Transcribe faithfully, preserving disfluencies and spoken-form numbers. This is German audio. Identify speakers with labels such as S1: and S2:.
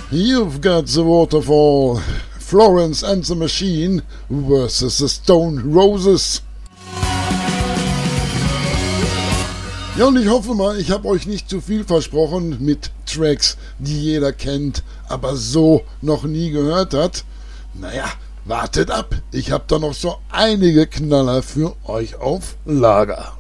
S1: You've got the waterfall. Florence and the Machine versus the Stone Roses. Ja, und ich hoffe mal, ich habe euch nicht zu viel versprochen mit Tracks, die jeder kennt, aber so noch nie gehört hat. Naja, wartet ab, ich habe da noch so einige Knaller für euch auf Lager.